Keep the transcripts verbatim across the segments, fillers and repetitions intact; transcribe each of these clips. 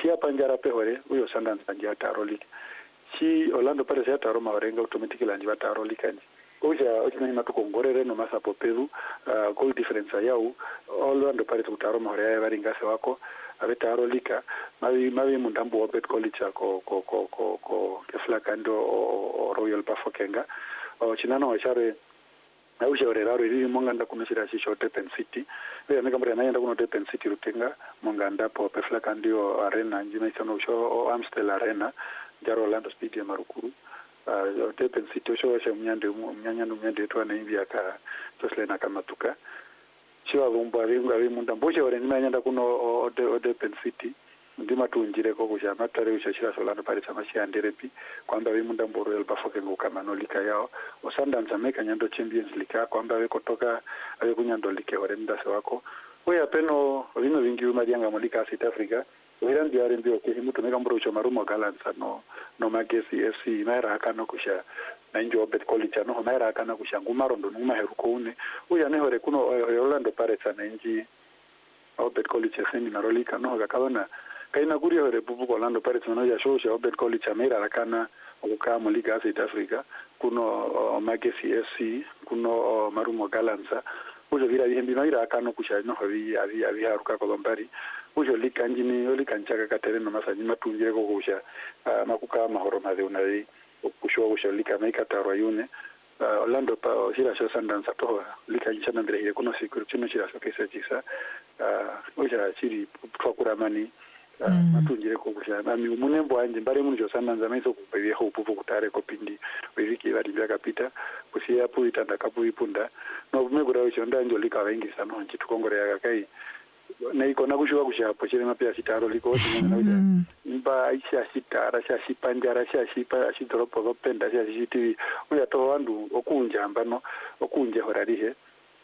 chia panjara pehore uyo Sundowns panjia taro league chi Orlando Pirates ya taro mawarenga automatically anjiva taro league anji oja ochina matuko ngorere no masapo peru uh, goal difference yao Orlando Pirates utaro mahore ya varingase wako ave taro league mavi mavi mundambo wa bet college ko ko ko ko ko keflakando o Royal Bafokeng ochinano wachare ausha oreraro iri monganda kunoshira shisho Durban City we ameka mbere naenda kuno Durban City rutenga monganda po peflakandio arena njima isano usho Amstel Arena jaro Orlando Stadium marukuru uh, Durban City usho washa mnyande mnyanyano mnyande tu anaimbi ka tosle na kamatuka shiwa bombo avinga vimunda mboje ore nima nyanda kuno Durban City ndima tunjire ko kusha matare ushashira Orlando Pirates amashi anderepi kwamba vimunda mboro Royal Bafokeng kama lika yao Sundowns ameka nyando Champions League kwamba we kutoka ave kunyando like ore ndase wako oya peno vino vingi umadianga molika South Africa wira ndiare ndio ke mutu meka mboro ucho marumo galansa no no Magesi F C maira akano kusha na injo bet college no maira akana kusha ngumarondo numa heruko une oya ne hore kuno Orlando Pirates na inji bet college seminar lika no gakabana kaina kuri hore bubu Orlando Pirates no ya show sha bet college maira akana ukama liga South Africa kuno uh, Magesi F C kuno uh, marumo galansa ujo vira hembi maira akano kusha no havi avi avi haruka ko bambari ujo lika njini oli kanchaka katereno masanyi matunje ko kusha uh, makuka mahoro madhe unai kusho kusha lika maika tarwa yune uh, Orlando pa shira sho Sundowns to lika nchana mbere ile kuno security no shira so kesa jisa uh, uja chiri twakura mani Uh, mm. matunjire ko kusha nami umunembo anje mbare munjo Sundowns amaiso kubewe ho upupu kutare ko pindi wiziki bari byaka pita kusiya puita ndakapu ipunda no bumegura ucho ndanjo lika wengi sana nchi tukongore yaka kai na iko na kushuka kusha pochele mapya sitaro liko na uja mba aisha sitara sha sipanjara sha sipa ashidropo gopenda sha siti uya to wandu okunja mbano okunje horarihe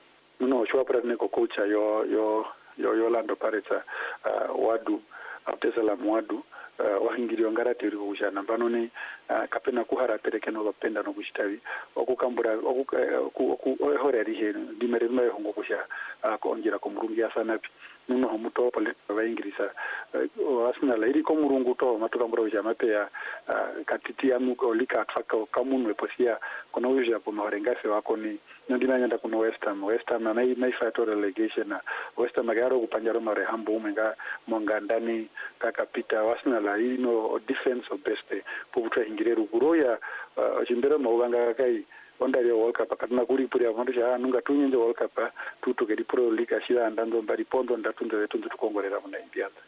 no shwa prane ko coach yo yo yo Orlando Pirates uh, wadu Abdesala Mwadu uh, wahingiri ongarati uri kushana mbanoni uh, kapena kuhara pereke no bapenda no kushitavi okukambura oku oku hore rihe dimere mayo hongo kusha uh, ko ongira ko murungi asanapi nuno homuto pole bayingirisa uh, asna lairi ko murungu to matukambura uja mapea uh, katiti amu olika atfaka kamunwe posia kono uja po mahorengase wako ni ndina nyanda kuno West Ham West Ham na nai mai fight relegation na West Ham magaro kupanjaro mare hambo umenga monga ndani kaka pita wasna la ino defense of best pobutra hingireru kuroya uh, chimbera mawanga kai onda ya World Cup kana kuri puri amandisha nunga tunyenje World Cup tutu kedi pro league ashira ndando mbari pondo ndatunze tunze tukongorera muna imbianza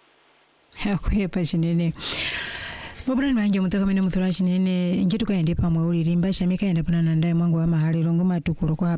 yakwepa chinene Bobran manje mutakamene muthura chinene njitu kaende pamwe uli rimba shamika enda pana nandaye mwangu wa mahali rongo matukuru kwa